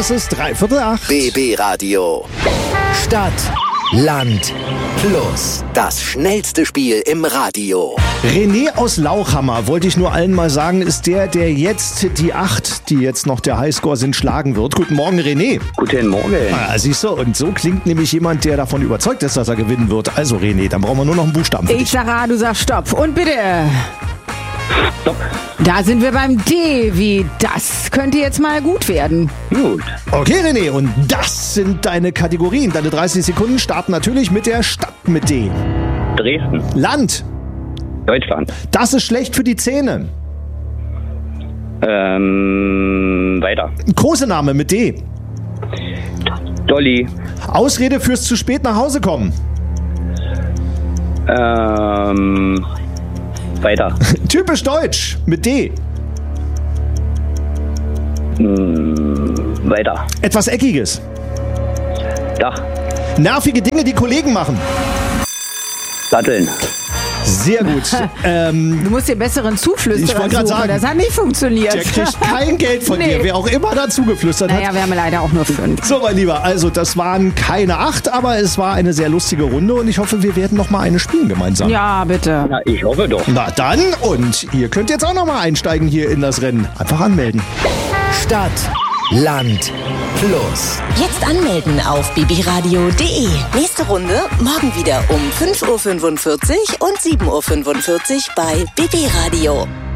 Es ist 7:45. BB Radio. Stadt, Land, Plus. Das schnellste Spiel im Radio. René aus Lauchhammer, wollte ich nur allen mal sagen, ist der jetzt die 8, die jetzt noch der Highscore sind, schlagen wird. Guten Morgen, René. Guten Morgen. Siehst du, und so klingt nämlich jemand, der davon überzeugt ist, dass er gewinnen wird. Also René, dann brauchen wir nur noch einen Buchstaben für dich. Ich sage A, du sagst Stopp. Und bitte. Stopp. Da sind wir beim D wie das. Könnte jetzt mal gut werden. Gut. Okay, René, und das sind deine Kategorien. Deine 30 Sekunden starten natürlich mit der Stadt mit D. Dresden. Land. Deutschland. Das ist schlecht für die Zähne. Weiter. Kosename mit D. Dolly. Ausrede fürs zu spät nach Hause kommen. Weiter. Typisch deutsch mit D. Weiter. Etwas Eckiges. Dach. Nervige Dinge, die Kollegen machen. Satteln. Sehr gut. Du musst dir besseren Zuflüsterer Ich wollte gerade suchen. sagen, Das hat nicht funktioniert. der kriegt kein Geld von dir, wer auch immer dazu geflüstert hat. Naja, wir haben leider auch nur 5. So, mein Lieber, also das waren keine 8, aber es war eine sehr lustige Runde und ich hoffe, wir werden noch mal eine spielen gemeinsam. Ja, bitte. Na, ich hoffe doch. Na dann, und ihr könnt jetzt auch noch mal einsteigen hier in das Rennen. Einfach anmelden. Stadt, Land, Plus. Jetzt anmelden auf bbradio.de. Nächste Runde morgen wieder um 5:45 Uhr und 7:45 Uhr bei BB Radio.